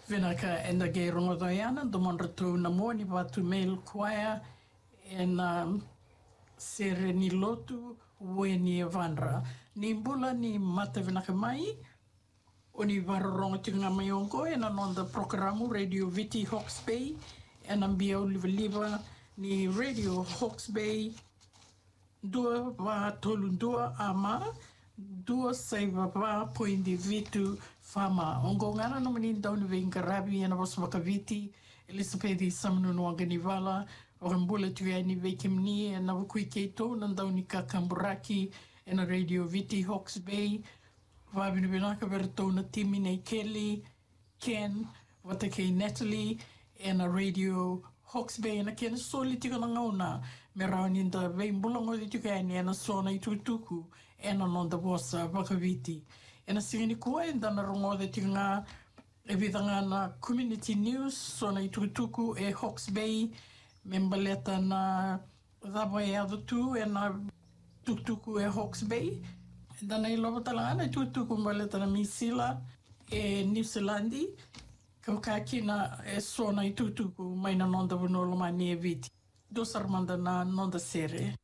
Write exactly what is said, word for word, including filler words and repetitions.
Vinaka and the gay rongodoyana, the mondratu namoni vatu male choir, and um, sere ni lotu ue ni vanra. Ni mbula ni mata vinaka mai, o ni vararongo tinga mai onko, and on the programu Radio Viti Hawke's Bay, and ambia liva liva ni Radio Hawke's Bay, dua va tolundua ama, dua saiva va poindi vitu fama. Ongo ngana no mani dauni ve ingarabi ena was wakaviti, Elisabeth samanu wanganivala, o mbula tuya ni ve kimni, ena wakui keito, nandauni ka Kamburaki, ena Radio Viti Hawke's Bay, vabini binaka veritona Timine Kelly, Ken, watake Natalie, ena Radio Hawke's Bay, ena ken soli tika na ngauna, me rauni nda ve mbulongo di tuka ni ena sona i tutuku, ena nonda wasa wakaviti. Ena singini kua enda na rongo de tinga e vidanga na Community News, sona i tutuku e Hawke's Bay, membaleta na dhabo e adutu e na tutuku e Hawke's Bay. Enda na iloba talanga e tutuku mbaleta na Misila e New Zealandi, kaukakina e sona i tutuku mai na nonda vanolo mani e viti. Dos armanda na nonda sere.